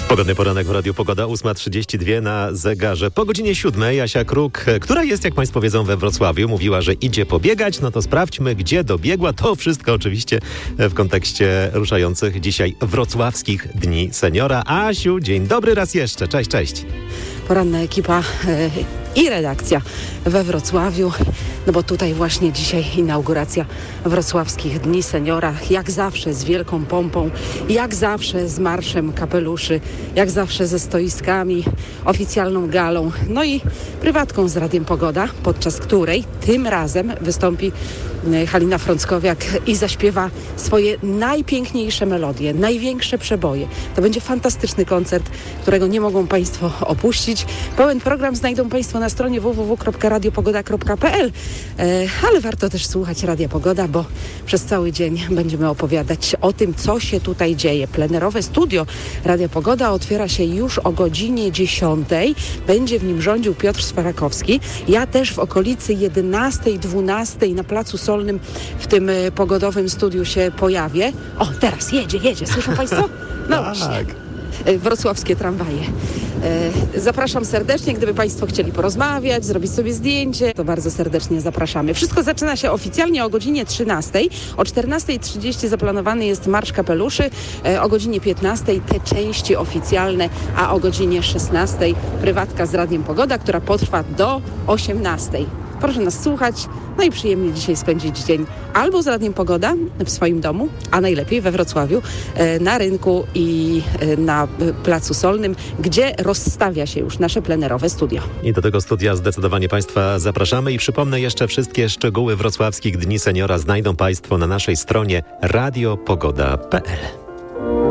Pogodny poranek w Radiu Pogoda, 8:32 na zegarze. Po godzinie 7 Jasia Kruk, która jest, jak Państwo wiedzą, we Wrocławiu, mówiła, że idzie pobiegać. No to sprawdźmy, gdzie dobiegła. To wszystko oczywiście w kontekście ruszających dzisiaj wrocławskich Dni Seniora. Asiu, dzień dobry raz jeszcze. Cześć, cześć. Poranna ekipa i redakcja we Wrocławiu, no bo tutaj właśnie dzisiaj inauguracja Wrocławskich Dni Seniora, jak zawsze z wielką pompą, jak zawsze z marszem kapeluszy, jak zawsze ze stoiskami, oficjalną galą, no i prywatką z Radiem Pogoda, podczas której tym razem wystąpi Halina Frąckowiak i zaśpiewa swoje najpiękniejsze melodie, największe przeboje. To będzie fantastyczny koncert, którego nie mogą Państwo opuścić. Pełen program znajdą Państwo na stronie www.radiopogoda.pl, ale warto też słuchać Radia Pogoda, bo przez cały dzień będziemy opowiadać o tym, co się tutaj dzieje. Plenerowe studio Radia Pogoda otwiera się już o godzinie 10. Będzie w nim rządził Piotr Swarakowski. Ja też w okolicy 11, 12 na Placu Solnym w tym pogodowym studiu się pojawię. O, teraz jedzie. Słyszą Państwo? No właśnie. Wrocławskie tramwaje. Zapraszam serdecznie, gdyby Państwo chcieli porozmawiać, zrobić sobie zdjęcie, to bardzo serdecznie zapraszamy. Wszystko zaczyna się oficjalnie o godzinie 13. O 14:30 zaplanowany jest Marsz Kapeluszy, o godzinie 15 te części oficjalne, a o godzinie 16 prywatka z Radiem Pogoda, która potrwa do 18. Proszę nas słuchać, no i przyjemnie dzisiaj spędzić dzień albo z Radiem Pogoda w swoim domu, a najlepiej we Wrocławiu, na rynku i na Placu Solnym, gdzie rozstawia się już nasze plenerowe studio. I do tego studia zdecydowanie Państwa zapraszamy i przypomnę jeszcze, wszystkie szczegóły Wrocławskich Dni Seniora znajdą Państwo na naszej stronie radiopogoda.pl.